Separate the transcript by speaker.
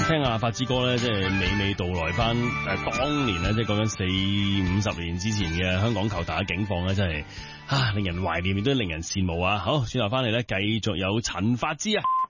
Speaker 1: 聽下發之歌咧，即係娓娓道來翻當年咧，即係講緊40-50年之前嘅香港球壇嘅境況咧，真係令人懷念，亦都令人羨慕啊！好，轉頭翻嚟咧，繼續有陳發之啊！